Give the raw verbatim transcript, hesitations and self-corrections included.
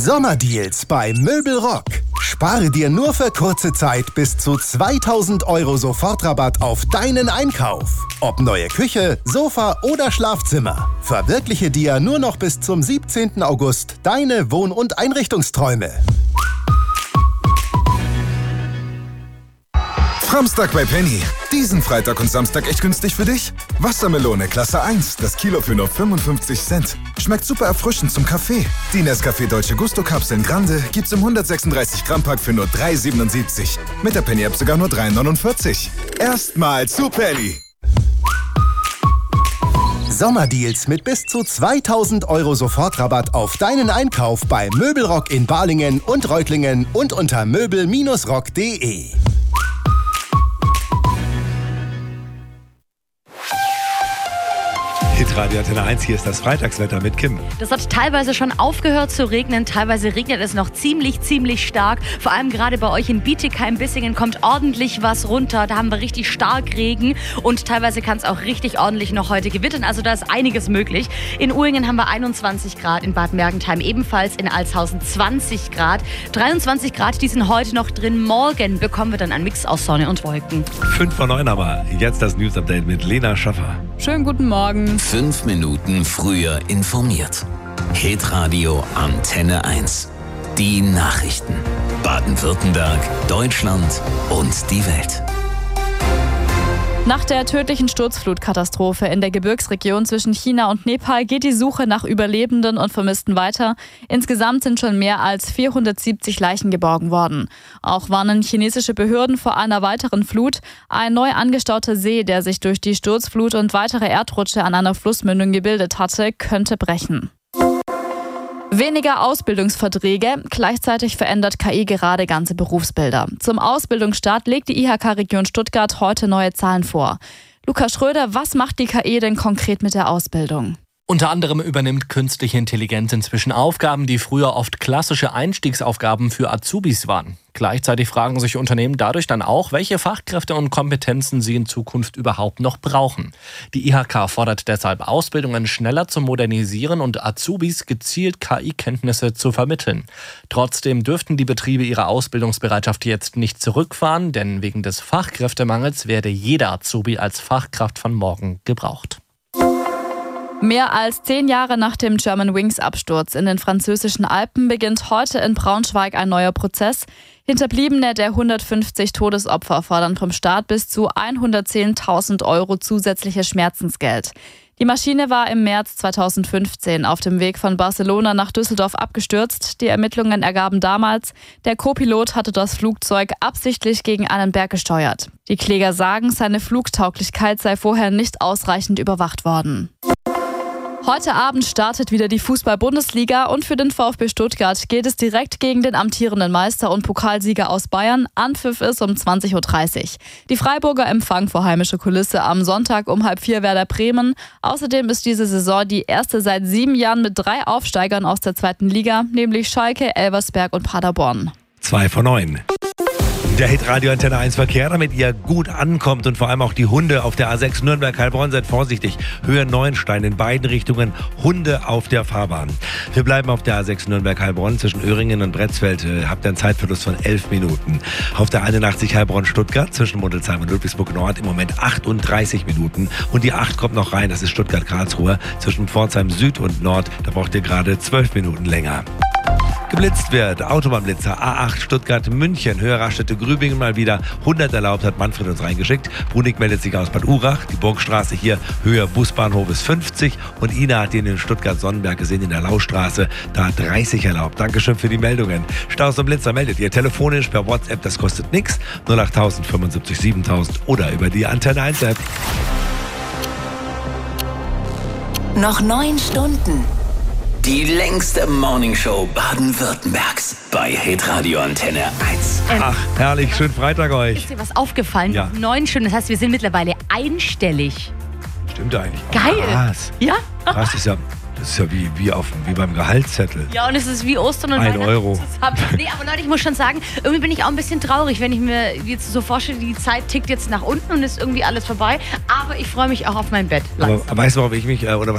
Sommerdeals bei Möbelrock. Spare dir nur für kurze Zeit bis zu zweitausend Euro Sofortrabatt auf deinen Einkauf. Ob neue Küche, Sofa oder Schlafzimmer. Verwirkliche dir nur noch bis zum siebzehnten August deine Wohn- und Einrichtungsträume. Samstag bei Penny. Diesen Freitag und Samstag echt günstig für dich? Wassermelone Klasse eins, das Kilo für nur fünfundfünfzig Cent. Schmeckt super erfrischend zum Kaffee. Die Nescafé Dolce Gusto Kapseln Grande gibt's im hundertsechsunddreißig Gramm Pack für nur drei siebenundsiebzig. Mit der Penny App sogar nur drei neunundvierzig. Erstmal zu Penny. Sommerdeals mit bis zu zweitausend Euro Sofortrabatt auf deinen Einkauf bei Möbelrock in Balingen und Reutlingen und unter möbel Bindestrich rock punkt de. Hitradio Antenne eins, hier ist das Freitagswetter mit Kim. Das hat teilweise schon aufgehört zu regnen, teilweise regnet es noch ziemlich, ziemlich stark. Vor allem gerade bei euch in Bietigheim-Bissingen kommt ordentlich was runter. Da haben wir richtig stark Regen und teilweise kann es auch richtig ordentlich noch heute gewittern. Also da ist einiges möglich. In Uhringen haben wir einundzwanzig Grad, in Bad Mergentheim ebenfalls, in Altshausen zwanzig Grad. dreiundzwanzig Grad, die sind heute noch drin. Morgen bekommen wir dann einen Mix aus Sonne und Wolken. fünf vor neun aber. Jetzt das News-Update mit Lena Schaffer. Schönen guten Morgen. Fünf Minuten früher informiert. Hitradio Antenne eins. Die Nachrichten. Baden-Württemberg, Deutschland und die Welt. Nach der tödlichen Sturzflutkatastrophe in der Gebirgsregion zwischen China und Nepal geht die Suche nach Überlebenden und Vermissten weiter. Insgesamt sind schon mehr als vierhundertsiebzig Leichen geborgen worden. Auch warnen chinesische Behörden vor einer weiteren Flut. Ein neu angestauter See, der sich durch die Sturzflut und weitere Erdrutsche an einer Flussmündung gebildet hatte, könnte brechen. Weniger Ausbildungsverträge, gleichzeitig verändert K I gerade ganze Berufsbilder. Zum Ausbildungsstart legt die I H K-Region Stuttgart heute neue Zahlen vor. Lukas Schröder, was macht die K I denn konkret mit der Ausbildung? Unter anderem übernimmt künstliche Intelligenz inzwischen Aufgaben, die früher oft klassische Einstiegsaufgaben für Azubis waren. Gleichzeitig fragen sich Unternehmen dadurch dann auch, welche Fachkräfte und Kompetenzen sie in Zukunft überhaupt noch brauchen. Die I H K fordert deshalb, Ausbildungen schneller zu modernisieren und Azubis gezielt K I-Kenntnisse zu vermitteln. Trotzdem dürften die Betriebe ihre Ausbildungsbereitschaft jetzt nicht zurückfahren, denn wegen des Fachkräftemangels werde jeder Azubi als Fachkraft von morgen gebraucht. Mehr als zehn Jahre nach dem Germanwings-Absturz in den französischen Alpen beginnt heute in Braunschweig ein neuer Prozess. Hinterbliebene der hundertfünfzig Todesopfer fordern vom Staat bis zu hundertzehntausend Euro zusätzliches Schmerzensgeld. Die Maschine war im März zweitausendfünfzehn auf dem Weg von Barcelona nach Düsseldorf abgestürzt. Die Ermittlungen ergaben damals, der Co-Pilot hatte das Flugzeug absichtlich gegen einen Berg gesteuert. Die Kläger sagen, seine Flugtauglichkeit sei vorher nicht ausreichend überwacht worden. Heute Abend startet wieder die Fußball-Bundesliga und für den VfB Stuttgart geht es direkt gegen den amtierenden Meister und Pokalsieger aus Bayern. Anpfiff ist um zwanzig Uhr dreißig. Die Freiburger empfangen vor heimischer Kulisse am Sonntag um halb vier Werder Bremen. Außerdem ist diese Saison die erste seit sieben Jahren mit drei Aufsteigern aus der zweiten Liga, nämlich Schalke, Elversberg und Paderborn. zwei vor neun. Der Hitradio Antenne eins Verkehr, damit ihr gut ankommt und vor allem auch die Hunde auf der A sechs Nürnberg-Heilbronn, seid vorsichtig. Höhe Neuenstein in beiden Richtungen, Hunde auf der Fahrbahn. Wir bleiben auf der A sechs Nürnberg-Heilbronn zwischen Öhringen und Bretzfeld. Habt einen Zeitverlust von elf Minuten. Auf der einundachtzig Heilbronn-Stuttgart zwischen Muntelsheim und Ludwigsburg-Nord im Moment achtunddreißig Minuten. Und die acht kommt noch rein, das ist Stuttgart-Karlsruhe zwischen Pforzheim Süd und Nord. Da braucht ihr gerade zwölf Minuten länger. Geblitzt wird, Autobahnblitzer A acht Stuttgart-München, Höhe Raststätte Grübingen mal wieder, hundert erlaubt, hat Manfred uns reingeschickt. Brunig meldet sich aus Bad Urach, die Burgstraße hier, Höhe Busbahnhof ist fünfzig und Ina hat ihn in Stuttgart-Sonnenberg gesehen in der Laustraße, da dreißig erlaubt. Dankeschön für die Meldungen. Staus und Blitzer meldet ihr telefonisch per WhatsApp, das kostet nichts, null acht null null fünfundsiebzig siebentausend oder über die Antenne eins App. Noch neun Stunden. Die längste Morningshow Baden-Württembergs bei Hitradio Antenne eins. Ähm, Ach, herrlich, schönen Freitag euch. Ist dir was aufgefallen? Ja. Neun Stunden, das heißt, wir sind mittlerweile einstellig. Stimmt eigentlich. Geil. Krass. Ja? Krass, ist ja, das ist ja wie, wie, auf, wie beim Gehaltszettel. Ja, und es ist wie Ostern und Ein Weihnachten Euro. zusammen. Nee, aber Leute, ich muss schon sagen, irgendwie bin ich auch ein bisschen traurig, wenn ich mir jetzt so vorstelle, die Zeit tickt jetzt nach unten und ist irgendwie alles vorbei. Aber ich freue mich auch auf mein Bett. Aber weißt du, warum ich mich, äh, oder